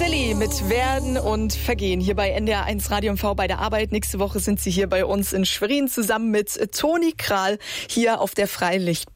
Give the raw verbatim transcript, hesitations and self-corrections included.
Sally mit Werden und Vergehen hier bei N D R eins Radio M V bei der Arbeit. Nächste Woche sind sie hier bei uns in Schwerin zusammen mit Toni Kral hier auf der Freilicht